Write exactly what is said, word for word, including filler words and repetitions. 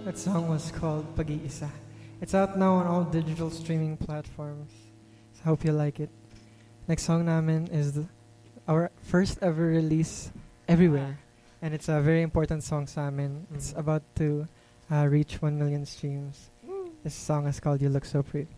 That song was called Pag-iisa. It's out now on all digital streaming platforms. So I hope you like it. Next song namin is the, our first ever release everywhere. And it's a very important song sa amin. It's Mhm. about to uh, reach one million streams. This song is called You Look So Pretty.